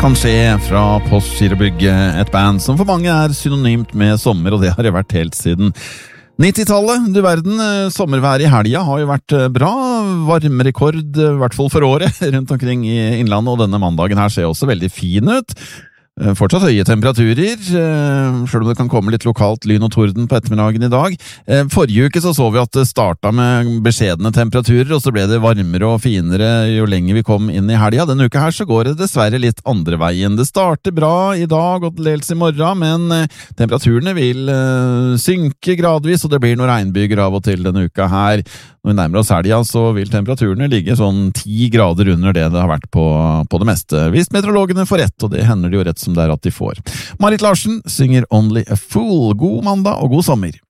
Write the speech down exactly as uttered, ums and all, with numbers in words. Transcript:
Kan skje fra Postgirobygget, et band som for mange er synonymt med sommer, og det har det vært helt siden nittitallet. Du verden, sommervær i helga har jo vært bra, varmerekord, i hvert fall for året, rundt omkring i innlandet, og denne mandagen her ser også veldig fin ut. Fortsatt høye temperaturer, selv om det kan komme litt lokalt lyn og torden på ettermiddagen i dag. Forrige uke så så vi at det startet med beskjedne temperaturer, og så ble det varmere og finere jo lenger vi kom inn i helga. Denne uka her så går det dessverre litt andre veien. Det starter bra i dag og dels i morgen, men temperaturene vil synke gradvis, og det blir noen regnbyger av og til denne uka her. Når vi nærmer oss helga, så vil temperaturene ligge sånn ti grader under det det har vært på, på det meste. Hvis meteorologene får rett, og det hender det jo rett som det er at de får. Marit Larsen synger Only a Fool. God mandag og god sommer.